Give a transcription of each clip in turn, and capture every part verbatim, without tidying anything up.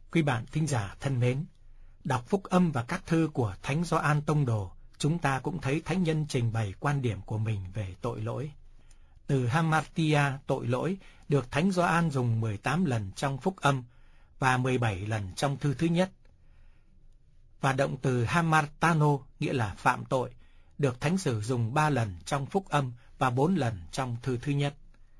Quý bạn thính giả thân mến, đọc phúc âm và các thư của Thánh Gioan Tông Đồ, chúng ta cũng thấy thánh nhân trình bày quan điểm của mình về tội lỗi. Từ hamartia, tội lỗi, được Thánh Gioan dùng mười tám lần trong phúc âm và mười bảy lần trong thư thứ nhất. Và động từ hamartano, nghĩa là phạm tội, được Thánh sử dùng ba lần trong phúc âm và bốn lần trong thư thứ nhất.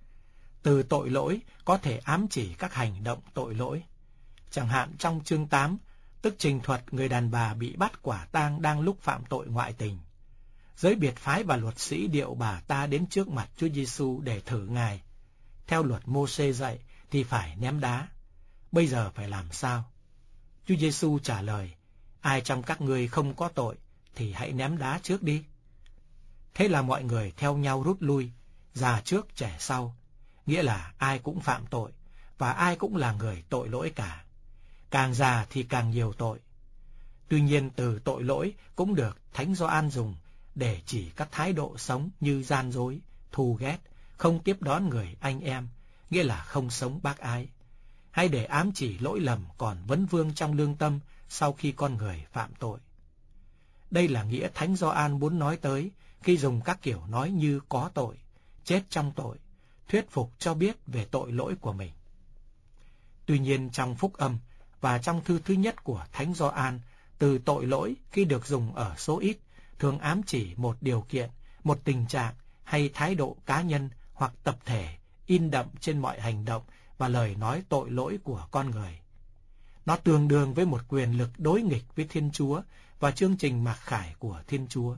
Từ tội lỗi có thể ám chỉ các hành động tội lỗi. Chẳng hạn trong chương tám, tức trình thuật người đàn bà bị bắt quả tang đang lúc phạm tội ngoại tình. Giới biệt phái và luật sĩ điệu bà ta đến trước mặt Chúa Giêsu để thử Ngài. Theo luật Mô-sê dạy thì phải ném đá. Bây giờ phải làm sao? Chúa Giêsu trả lời, ai trong các ngươi không có tội thì hãy ném đá trước đi. Thế là mọi người theo nhau rút lui, già trước trẻ sau, nghĩa là ai cũng phạm tội và ai cũng là người tội lỗi cả. Càng già thì càng nhiều tội. Tuy nhiên từ tội lỗi cũng được Thánh Gioan dùng để chỉ các thái độ sống như gian dối, thù ghét, không tiếp đón người anh em, nghĩa là không sống bác ái, hay để ám chỉ lỗi lầm còn vấn vương trong lương tâm sau khi con người phạm tội. Đây là nghĩa Thánh Gioan muốn nói tới khi dùng các kiểu nói như có tội, chết trong tội, thuyết phục cho biết về tội lỗi của mình. Tuy nhiên trong phúc âm và trong thư thứ nhất của Thánh Gioan, từ tội lỗi khi được dùng ở số ít thường ám chỉ một điều kiện, một tình trạng hay thái độ cá nhân hoặc tập thể in đậm trên mọi hành động và lời nói tội lỗi của con người. Nó tương đương với một quyền lực đối nghịch với Thiên Chúa và chương trình mặc khải của Thiên Chúa.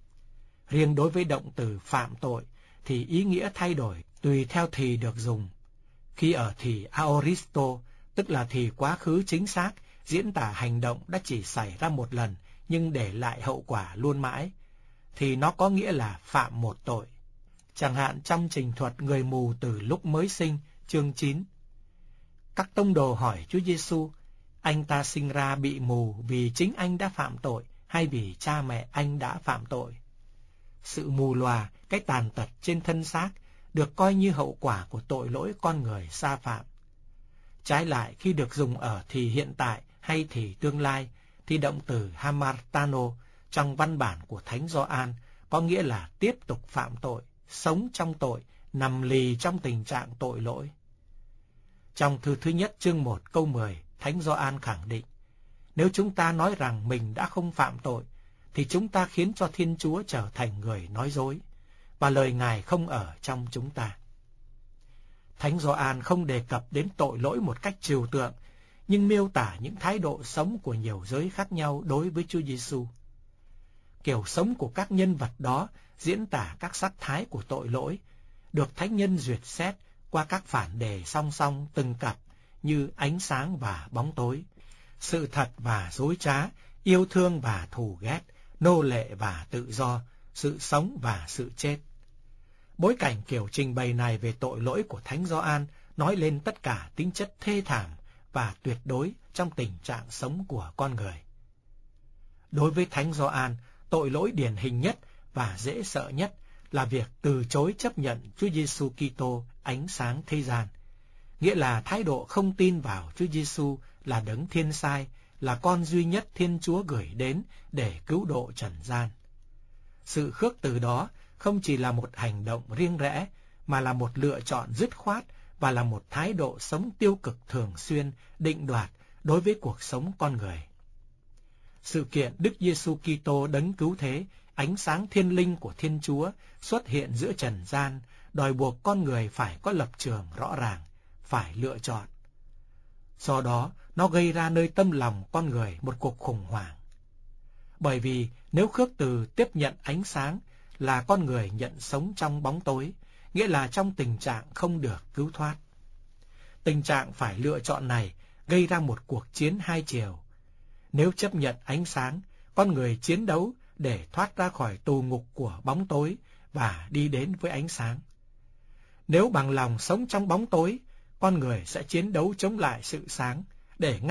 Riêng đối với động từ phạm tội thì ý nghĩa thay đổi tùy theo thì được dùng. Khi ở thì aoristo, tức là thì quá khứ chính xác, diễn tả hành động đã chỉ xảy ra một lần nhưng để lại hậu quả luôn mãi, thì nó có nghĩa là phạm một tội. Chẳng hạn trong trình thuật người mù từ lúc mới sinh, chương chín. Các tông đồ hỏi Chúa Giêsu, anh ta sinh ra bị mù vì chính anh đã phạm tội hay vì cha mẹ anh đã phạm tội? Sự mù lòa, cái tàn tật trên thân xác được coi như hậu quả của tội lỗi con người sa phạm. Trái lại, khi được dùng ở thì hiện tại hay thì tương lai, thì động từ hamartano trong văn bản của Thánh Gioan có nghĩa là tiếp tục phạm tội, sống trong tội, nằm lì trong tình trạng tội lỗi. Trong thư thứ nhất chương một câu mười, Thánh Gioan khẳng định, nếu chúng ta nói rằng mình đã không phạm tội, thì chúng ta khiến cho Thiên Chúa trở thành người nói dối, và lời Ngài không ở trong chúng ta. Thánh Gioan không đề cập đến tội lỗi một cách trừu tượng, nhưng miêu tả những thái độ sống của nhiều giới khác nhau đối với Chúa Giêsu. Kiểu sống của các nhân vật đó diễn tả các sắc thái của tội lỗi, được thánh nhân duyệt xét qua các phản đề song song từng cặp như ánh sáng và bóng tối, sự thật và dối trá, yêu thương và thù ghét, nô lệ và tự do, sự sống và sự chết. Bối cảnh kiểu trình bày này về tội lỗi của Thánh Gioan nói lên tất cả tính chất thê thảm và tuyệt đối trong tình trạng sống của con người. Đối với Thánh Gioan, tội lỗi điển hình nhất và dễ sợ nhất là việc từ chối chấp nhận Chúa Giêsu Kitô ánh sáng thế gian, nghĩa là thái độ không tin vào Chúa Giêsu là đấng thiên sai, là con duy nhất Thiên Chúa gửi đến để cứu độ trần gian. Sự khước từ đó không chỉ là một hành động riêng rẽ, mà là một lựa chọn dứt khoát và là một thái độ sống tiêu cực thường xuyên, định đoạt đối với cuộc sống con người. Sự kiện Đức Giêsu Kitô đấng cứu thế, ánh sáng thiên linh của Thiên Chúa xuất hiện giữa trần gian, đòi buộc con người phải có lập trường rõ ràng, phải lựa chọn. Do đó, nó gây ra nơi tâm lòng con người một cuộc khủng hoảng. Bởi vì nếu khước từ tiếp nhận ánh sáng là con người nhận sống trong bóng tối, nghĩa là trong tình trạng không được cứu thoát. Tình trạng phải lựa chọn này gây ra một cuộc chiến hai chiều. Nếu chấp nhận ánh sáng, con người chiến đấu để thoát ra khỏi tù ngục của bóng tối và đi đến với ánh sáng. Nếu bằng lòng sống trong bóng tối, con người sẽ chiến đấu chống lại sự sáng để ngăn